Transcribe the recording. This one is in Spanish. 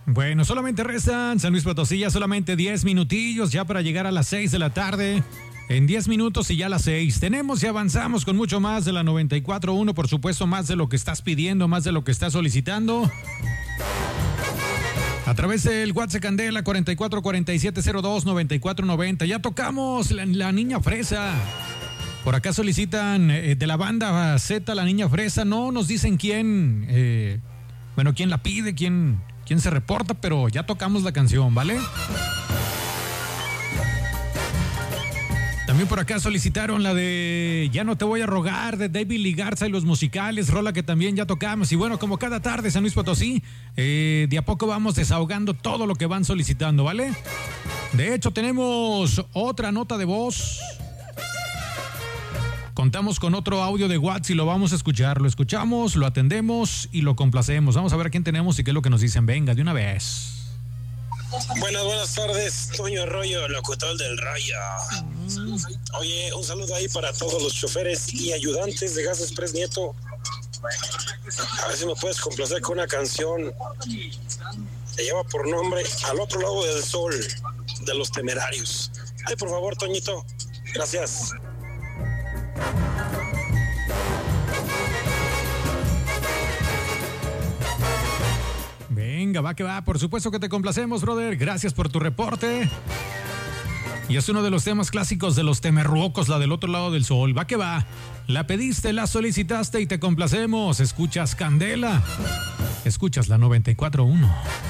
Bueno, solamente restan, San Luis Potosí, ya solamente 10 minutillos ya para llegar a las 6 de la tarde. En 10 minutos y ya a las 6. Tenemos y avanzamos con mucho más de la 94.1, por supuesto, más de lo que estás pidiendo, más de lo que estás solicitando. A través del WhatsApp Candela 4447029490. Ya tocamos la Niña Fresa. Por acá solicitan de la banda Z, la Niña Fresa. No nos dicen quién, quién la pide, quién se reporta, pero ya tocamos la canción, ¿vale? También por acá solicitaron la de Ya no te voy a rogar, de David Lee Garza y los Musicales, rola que también ya tocamos. Y bueno, como cada tarde, San Luis Potosí, de a poco vamos desahogando todo lo que van solicitando, ¿vale? De hecho, tenemos otra nota de voz. Contamos con otro audio de WhatsApp y lo vamos a escuchar. Lo escuchamos, lo atendemos y lo complacemos. Vamos a ver a quién tenemos y qué es lo que nos dicen. Venga, de una vez. Buenas tardes, Toño Arroyo, locutor del Rayo. Oye, un saludo ahí para todos los choferes y ayudantes de Gas Express Nieto. A ver si me puedes complacer con una canción. Se lleva por nombre Al otro lado del sol, de Los Temerarios. Ay, por favor, Toñito. Gracias. Venga, va que va. Por supuesto que te complacemos, brother. Gracias por tu reporte. Y es uno de los temas clásicos de Los Temerruocos, la del otro lado del sol. Va que va. La pediste, la solicitaste y te complacemos. Escuchas Candela. Escuchas la 94.1.